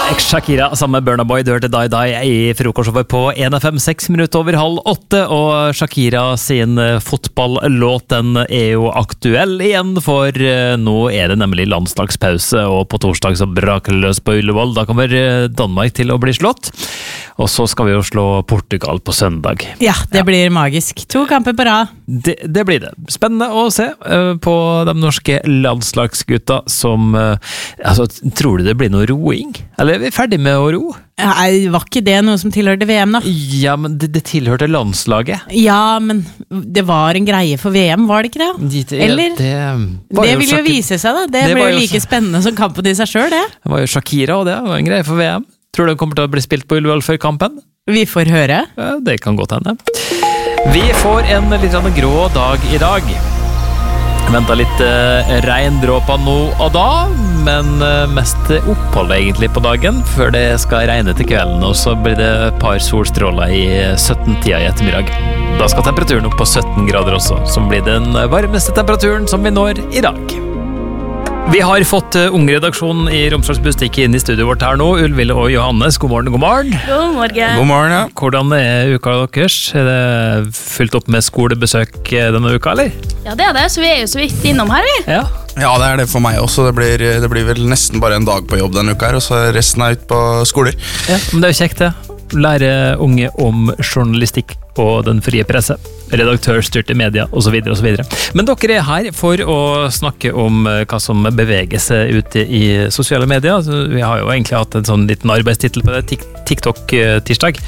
Shakira sammen med Burna Boy, du hørte Die Die i frokostshowet på 1FM 6 minutter over 7:30, og Shakira sin fotballåt den jo aktuell igjen, for nå det nemlig landslagspause, og på torsdag så braker det løs på Ullevål. Da kommer Danmark til å bli slått, og så skal vi jo slå Portugal på søndag. Ja, det blir magisk. 2 kamper på rad. Det blir det. Spennende å se på de norske landslagsgutta som tror du det blir noe roing? Eller er vi ferdig med å ro? Nei, var ikke det noe som tilhørte VM da? Ja, men det tilhørte landslaget. Ja, men det var en greie for VM, var det ikke det? Eller? Det vil jo vise seg da. Det ble jo like spennende som kampen i seg selv, det. Det var jo Shakira, og det var en greie for VM. Tror du det kommer til å bli spilt på Ullevål før kampen? Vi får høre. Ja, det kan godt hende. Vi får en litt grå dag i dag. Ventet litt regndråper nå og da, men mest opphold egentlig på dagen, før det skal regne til kvelden, og så blir det et par solstråler i 17-tida i ettermiddag. Da skal temperaturen opp på 17 grader også, som blir den varmeste temperaturen som vi når i dag. Vi har fått ungredaksjonen i Romsdals Bustikk inn i studioet vårt her nå. Ulville og Johannes, god morgen, god morgen. God morgen. God morgen, ja. Hvordan uka deres? Det fylt opp med skolebesøk denne uka, eller? Ja, det det, så vi jo så vidt innom her, vi. Ja. Ja, det det for meg også. Det blir vel nesten bare en dag på jobb denne uka her, og så resten ut på skoler. Ja, men det jo kjekt det. Lære unge om journalistikk og den frie presse, redaktørstyrte media og så videre og så videre. Men dere her for å snakke om hva som beveger seg ute i sosiale medier. Vi har jo egentlig hatt en sånn liten arbeidstitel på det, TikTok-tirsdag.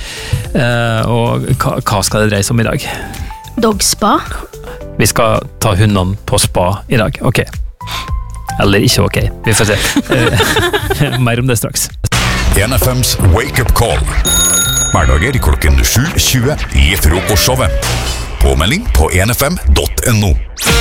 Og hva skal det dreie seg om i dag? Dogspa. Vi skal ta hundene på spa i dag, ok. Eller ikke ok, vi får se. Mer om det straks. 1FMs Wake Up Call. Hverdager klokken 7:20 i frokostshowet. Påmelding på 1fm.no.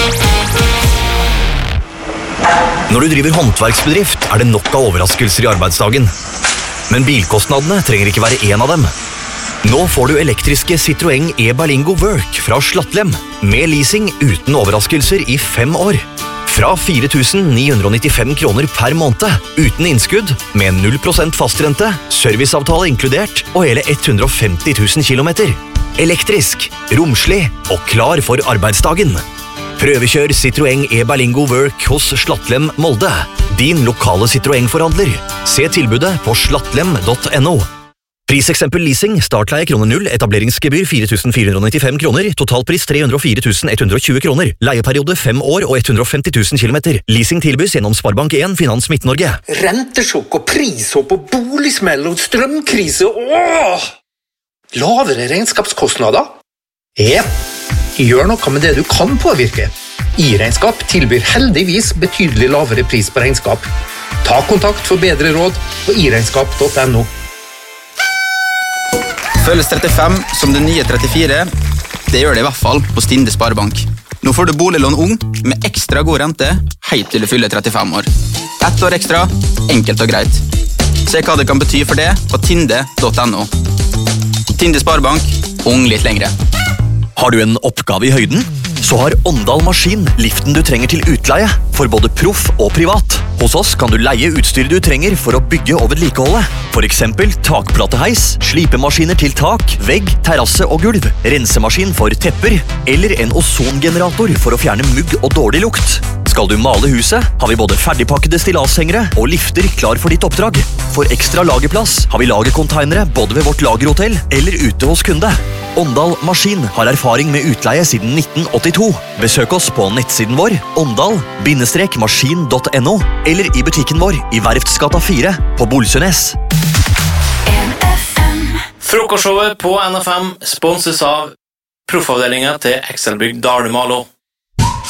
Når du driver håndverksbedrift, det nok av overraskelser i arbeidsdagen. Men bilkostnadene trenger ikke være en av dem. Nå får du elektriske Citroën e-Berlingo Work fra Slattlem, med leasing uten overraskelser i 5 år. Fra 4.995 kroner per måned, uten innskudd, med 0% fastrente, serviceavtale inkludert, og hele 150 000 kilometer. Elektrisk, romslig og klar for arbeidsdagen. Prøvekjør Citroën e-Berlingo Work hos Slattlem Molde, din lokale Citroën-forhandler. Se tilbudet på slattlem.no. Priseksempel leasing, startleie kroner 0, etableringsgebyr 4.495 kroner, totalpris 304 120 kroner, leieperiode 5 år og 150 000 kilometer. Leasing tilbys gjennom Sparebank 1 Finans Midt-Norge. Rentesjokk og prishopp og boligsmell og strømkrise. Lavere regnskapskostnader? Gjør noe med det du kan påvirke. I-regnskap tilbyr heldigvis betydelig lavere pris på regnskap. Ta kontakt for bedre råd på iregnskap.no. Føles 35 som det nye 34. Det gjør det i hvert fall på Stinde Sparebank. Nå får du boliglån ung med ekstra god rente helt til du fyller 35 år. 1 år ekstra, enkelt og greit. Se hva det kan bety for det på tinde.no. Tinde Sparebank, ung litt lengre. Har du en oppgave i høyden? Så har Åndal Maskin liften du trenger til utleie, for både proff og privat. Hos oss kan du leie utstyr du trenger for å bygge og vedlikeholde. For eksempel takplateheis, slipemaskiner til tak, vegg, terrasse og gulv, rensemaskin for tepper, eller en ozongenerator for å fjerne mugg og dårlig lukt. Skal du male huset, har vi både ferdigpakkede stilashengere og lifter klar for ditt oppdrag. For ekstra lagerplass har vi lagercontainere både ved vårt lagerhotell eller ute hos kunde. Åndal Maskin har erfaring med utleie siden 1982. Besøk oss på nettsiden vår, åndal-maskin.no, eller i butikken vår i Verftsgata 4 på Bolsønes. Frokostshowet på NFM sponses av proffavdelingen til Excelbygg Dale Malo.